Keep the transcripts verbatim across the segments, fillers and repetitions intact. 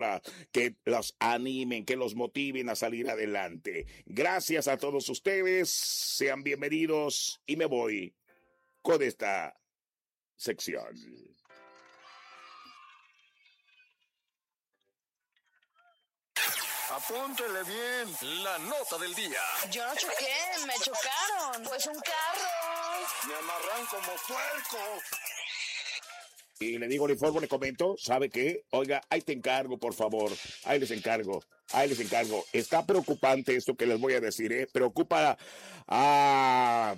positiva, que los animen, que los motiven a salir adelante. Gracias a todos ustedes, sean bienvenidos y me voy con esta sección. Apúntele bien. La nota del día. Yo no choqué, me chocaron. Pues un carro. Me amarran como puerco. Y le digo, le informo, le comento, ¿sabe qué? Oiga, ahí te encargo, por favor. Ahí les encargo. Ahí les encargo. Está preocupante esto que les voy a decir, ¿eh? Preocupa a...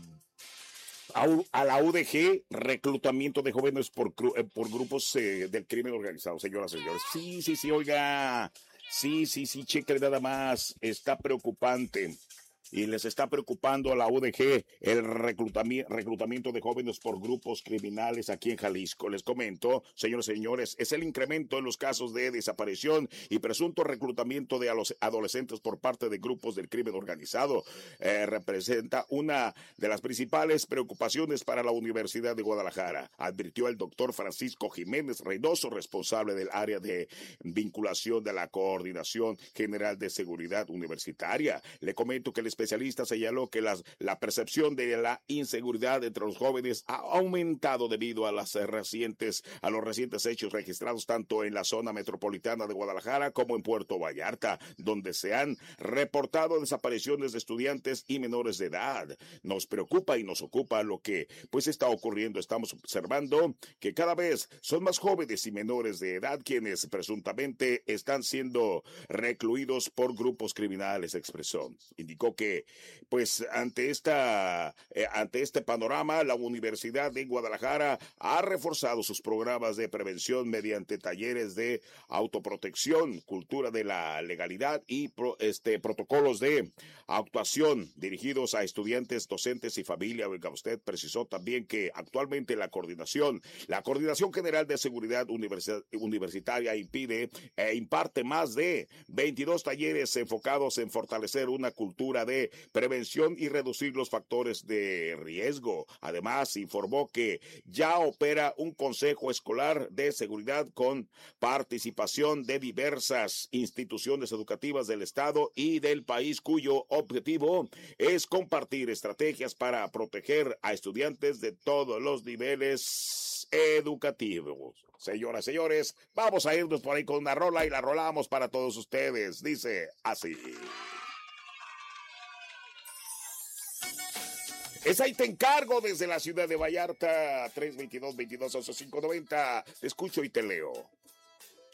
A, a la U D G, reclutamiento de jóvenes por, por grupos eh, del crimen organizado, señoras y señores. Sí, sí, sí, oiga. Sí, sí, sí, cheque nada más. Está preocupante. Y les está preocupando a la U D G el reclutamiento, reclutamiento de jóvenes por grupos criminales aquí en Jalisco. Les comento, señores y señores, es el incremento en los casos de desaparición y presunto reclutamiento de a los adolescentes por parte de grupos del crimen organizado. Eh, representa una de las principales preocupaciones para la Universidad de Guadalajara, advirtió el doctor Francisco Jiménez Reynoso, responsable del área de vinculación de la Coordinación General de Seguridad Universitaria. Le comento que el especialista señaló que las, la percepción de la inseguridad entre los jóvenes ha aumentado debido a las recientes, a los recientes hechos registrados tanto en la zona metropolitana de Guadalajara como en Puerto Vallarta, donde se han reportado desapariciones de estudiantes y menores de edad. Nos preocupa y nos ocupa lo que pues está ocurriendo. Estamos observando que cada vez son más jóvenes y menores de edad quienes presuntamente están siendo recluidos por grupos criminales, expresó. Indicó que pues ante esta eh, ante este panorama, la Universidad de Guadalajara ha reforzado sus programas de prevención mediante talleres de autoprotección, cultura de la legalidad y pro, este protocolos de actuación dirigidos a estudiantes, docentes y familia. Oiga, usted precisó también que actualmente la coordinación, la Coordinación General de Seguridad Universi- Universitaria impide e imparte más de veintidós talleres enfocados en fortalecer una cultura de prevención y reducir los factores de riesgo. Además, informó que ya opera un consejo escolar de seguridad con participación de diversas instituciones educativas del estado y del país, cuyo objetivo es compartir estrategias para proteger a estudiantes de todos los niveles educativos. Señoras, señores, vamos a irnos por ahí con una rola y la rolamos para todos ustedes. Dice así. Es ahí te encargo desde la ciudad de Vallarta, tres dos dos, veintidós, once, cinco noventa. Te escucho y te leo.